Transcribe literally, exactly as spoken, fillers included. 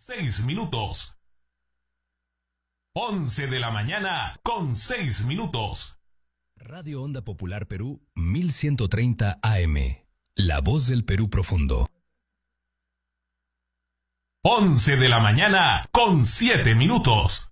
Seis minutos. Once de la mañana con seis minutos. Radio Onda Popular Perú mil ciento treinta A M. La voz del Perú profundo. Once de la mañana con siete minutos.